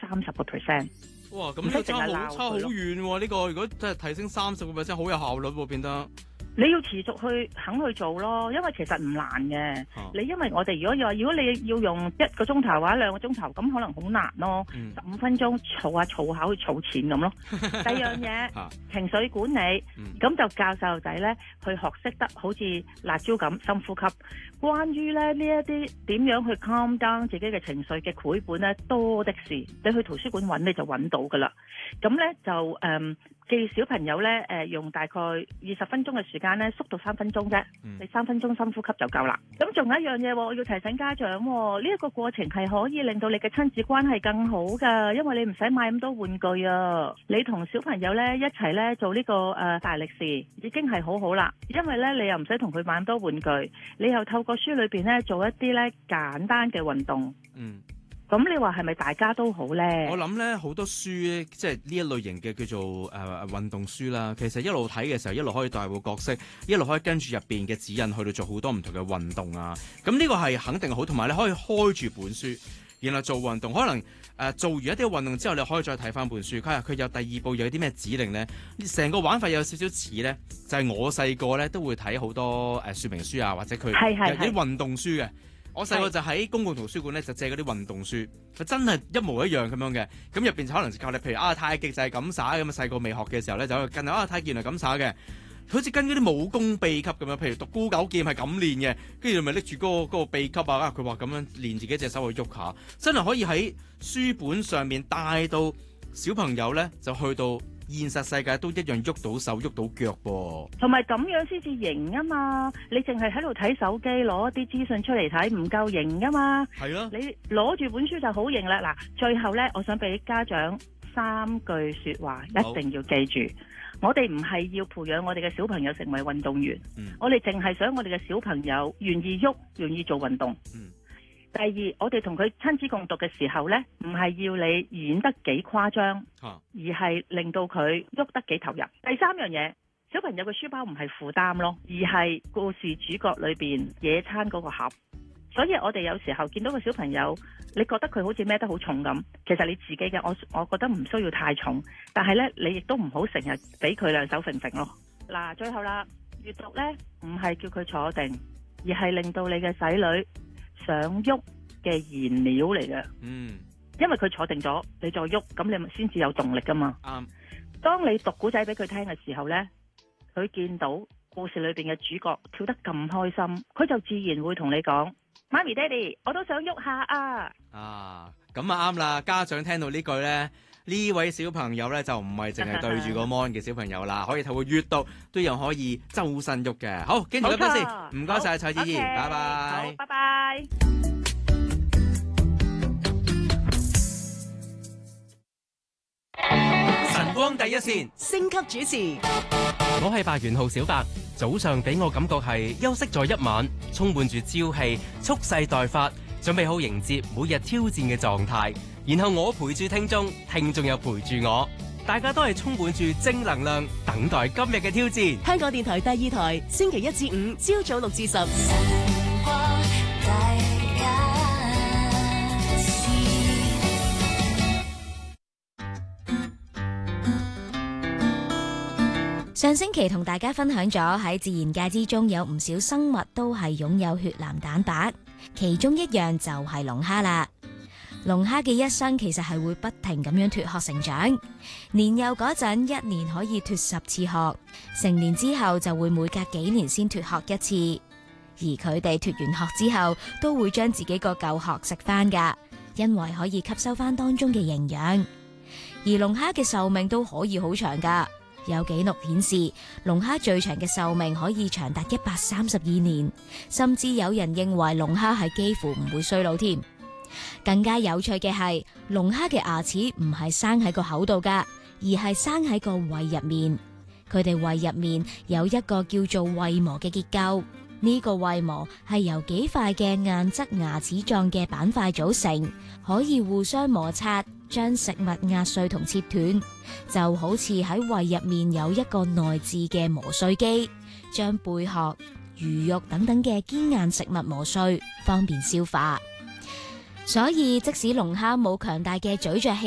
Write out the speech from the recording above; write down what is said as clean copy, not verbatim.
30%。 哇！咁都差好遠喎！呢個如果真係提升30%，好有效率喎，變得。 你要持續肯去做咯，因為其實唔難嘅。你因為我哋如果你要用1個鐘頭或者2個鐘頭，咁可能好難咯。15分鐘儲下去儲錢咁咯。第二樣嘢情緒管理，咁就教細路仔咧去學識得好似辣椒咁深呼吸。關於咧呢一啲點樣去 calm down 自己嘅情緒嘅繪本咧多的是，你去圖書館揾你就揾到噶啦。咁咧就記小朋友咧用大概20分鐘嘅時間咧縮到3分鐘啫，你3分鐘深呼吸就夠啦。咁仲有一樣嘢我要提醒家長，呢一個過程係可以令到你嘅親子關係更好噶，因為你唔使買咁多玩具啊，你同小朋友咧一齊咧做呢個大力士已經係好好啦，因為咧你又唔使同佢買咁多玩具，你又透過書裏邊咧做一啲咧簡單嘅運動。咁你話係咪大家都好呢？ 我諗咧好多書即係呢一類型嘅叫做運動書啦，其實一路睇嘅時候一路可以代入角色，一路可以跟住入邊嘅指引去到做好多唔同嘅運動啊。咁呢個係肯定好，同埋你可以開住本書，然後做運動。可能做完一啲運動之後，你可以再睇翻本書。佢有第2步有啲咩指令呢？成個玩法有少少似呢，就係我細個咧都會睇好多說明書啊，或者佢有啲運動書嘅。我細個就喺公共圖書館咧，就借嗰啲運動書，佢真係一模一樣咁樣嘅。咁入邊就可能教你，譬如太極就係咁耍咁啊。細個未學嘅時候咧，就跟太極係咁耍嘅，好似跟嗰啲武功秘笈咁樣。譬如獨孤九劍係咁練嘅，跟住咪拎住嗰個秘笈啊。佢話咁樣練自己隻手去喐下，真係可以喺書本上面帶到小朋友咧，就去到現實世界都一樣喐到手喐到腳噃， 同埋咁樣先至型啊嘛！你淨係喺度睇手機攞一啲資訊出嚟睇，唔夠型噶嘛？係咯，你攞住本書就好型啦！嗱，最後呢，我想俾家長3句說話，一定要記住。我哋唔係要培養我哋嘅小朋友成為運動員，我哋淨係想我哋嘅小朋友願意喐，願意做運動。第二，我哋同佢親子共讀嘅時候呢，唔係要你演得幾誇張，而係令到佢喐得幾投入。第3樣嘢，小朋友嘅書包唔係負擔咯，而係故事主角裏邊野餐嗰個盒。所以我哋有時候見到個小朋友，你覺得佢好似孭得好重咁，其實你自己嘅我覺得唔需要太重，但係呢，你亦都唔好成日俾佢兩手揈揈咯。嗱，最後啦，閱讀呢唔係叫佢坐定，而係令到你嘅仔女想喐嘅燃料嚟嘅。因為佢坐定咗，你再喐，咁你咪先至有動力噶嘛。當你讀古仔俾佢聽嘅時候呢，佢見到故事裏邊嘅主角跳得咁開心，佢就自然會同你講：媽咪爹哋，我都想喐下啊！ 咁啊啱啦！家長聽到呢句呢，呢位小朋友呢，就唔係淨係對住個 mon 嘅小朋友啦，可以透過閱讀都有可以周身喐嘅。好，跟住咁多先，唔該晒蔡梓怡，拜拜。 好，拜拜。 晨光第一線， 星級主持， 我係白元浩小白。早上俾我感覺係休息咗一晚，充滿住朝氣，蓄勢待發，準備好迎接每日挑戰嘅狀態。然後我陪住聽眾，聽眾又陪住我，大家都係充滿住正能量，等待今日嘅挑戰。 香港電台第2台，星期1至5朝早6至10。 上星期同大家分享咗喺自然界之中有唔少生物都係擁有血藍蛋白，其中一樣就係龍蝦啦。龍蝦嘅一生其實係會不停咁樣脫殼成長，年幼嗰陣1年可以脫10次殼，成年之後就會每隔幾年先脫殼一次。而佢哋脫完殼之後都會將自己個舊殼食翻㗎，因為可以吸收翻當中嘅營養。而龍蝦嘅壽命都可以好長㗎。有紀錄顯示，龍蝦最長嘅壽命可以長達132年，甚至有人認為龍蝦係幾乎唔會衰老添。更加有趣嘅係，龍蝦嘅牙齒唔係生喺個口度㗎，而係生喺個胃入面。佢哋胃入面有一個叫做胃膜嘅結構，呢個胃膜係由幾塊嘅硬質牙齒狀嘅板塊組成，可以互相摩擦，將食物壓碎同切斷，就好似喺胃入面有一個內置嘅磨碎機，將貝殼、魚肉等等嘅堅硬食物磨碎，方便消化。所以即使龍蝦冇強大嘅咀嚼器，